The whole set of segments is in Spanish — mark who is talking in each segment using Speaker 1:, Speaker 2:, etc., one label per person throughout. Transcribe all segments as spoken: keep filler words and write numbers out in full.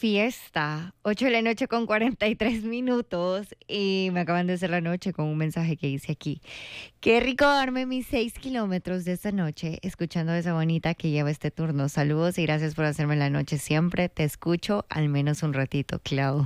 Speaker 1: fiesta. Ocho de la noche con cuarenta y tres minutos y me acaban de hacer la noche con un mensaje que hice aquí. Qué rico darme mis seis kilómetros de esta noche escuchando a esa bonita que lleva este turno. Saludos y gracias por hacerme la noche siempre. Te escucho al menos un ratito, Clau.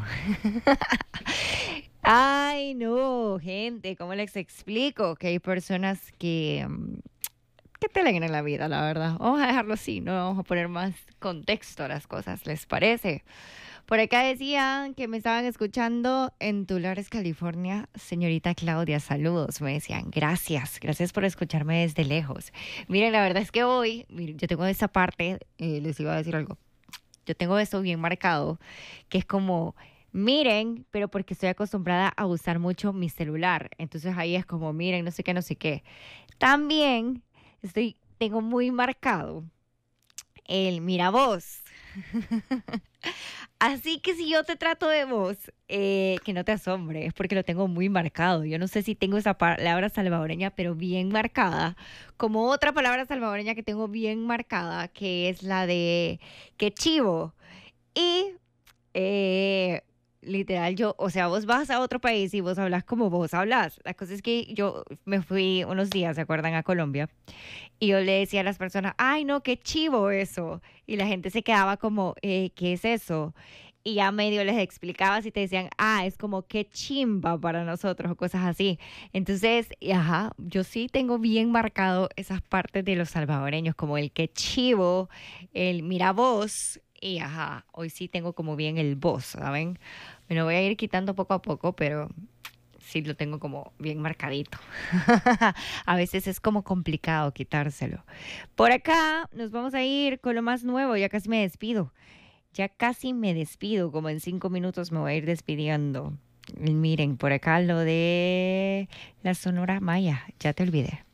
Speaker 1: Ay, no, gente, ¿cómo les explico? Que hay personas que... mm, que te alegran la vida, la verdad. Vamos a dejarlo así, no vamos a poner más contexto a las cosas, ¿les parece? Por acá decían que me estaban escuchando en Tulare, California. Señorita Claudia, saludos, me decían. Gracias, gracias por escucharme desde lejos. Miren, la verdad es que hoy, miren, yo tengo esa parte, eh, les iba a decir algo. Yo tengo esto bien marcado, que es como... Miren, pero porque estoy acostumbrada a usar mucho mi celular. Entonces ahí es como, miren, no sé qué, no sé qué. También estoy, tengo muy marcado el mira vos. Así que si yo te trato de vos, eh, que no te asombre, es porque lo tengo muy marcado. Yo no sé si tengo esa palabra salvadoreña, pero bien marcada. Como otra palabra salvadoreña que tengo bien marcada, que es la de que chivo. Y eh, literal, yo, o sea, vos vas a otro país y vos hablas como vos hablas. La cosa es que yo me fui unos días, ¿se acuerdan? A Colombia. Y yo le decía a las personas, ay, no, qué chivo eso. Y la gente se quedaba como, eh, ¿qué es eso? Y ya medio les explicaba si te decían, ah, es como qué chimba para nosotros o cosas así. Entonces, y ajá, yo sí tengo bien marcado esas partes de los salvadoreños, como el qué chivo, el mira vos. Y ajá, hoy sí tengo como bien el voz, ¿saben? Me lo voy a ir quitando poco a poco, pero sí lo tengo como bien marcadito. A veces es como complicado quitárselo. Por acá nos vamos a ir con lo más nuevo, ya casi me despido. Ya casi me despido, como en cinco minutos me voy a ir despidiendo. Miren, por acá lo de la Sonora Maya, ya te olvidé.